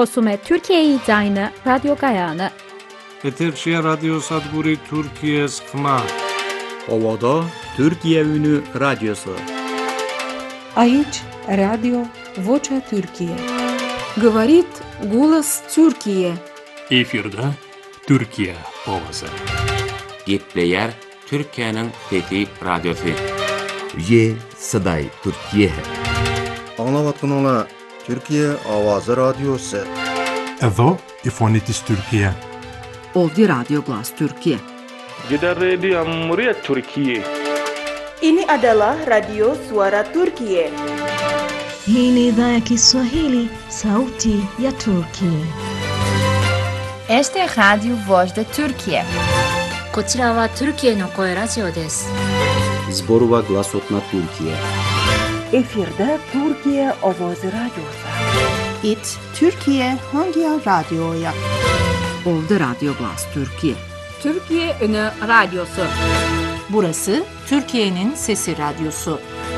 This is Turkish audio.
Kosume Türkiye'yi dayını radyo gayağını. Eterşehir Radyo Sadburi Türkiye sıkma. Ovada Türkiye Ünü Radyosu. Aici Radio Vocea Türkiye. Говорит голос Türkiye. Efirde Türkiye ovası. Gepleyer Türkiye'nin fethi radyosu. Ye Saday Türkiye. Anlavatın Türkiye Avazı Radyosu. Edo İfonitis Türkiye. Ovdje Radio Glas Türkiye. Gider Radio Muria Türkiye. Ini adalah Radio Suara Türkiye. Hii ni idhaa ya Kiswahili, sauti ya Turkiye. Este es Radio Voz de Türkiye. こちらはトルキエの声ラジオです。 Zborova Glasotna Türkiye. Efirde Türkiye Avazı Radyosu. It Türkiye Hangi Radyo'ya? Ovdje Radio Glas Türkiye. Türkiye Ünü Radyosu. Burası Türkiye'nin Sesi Radyosu.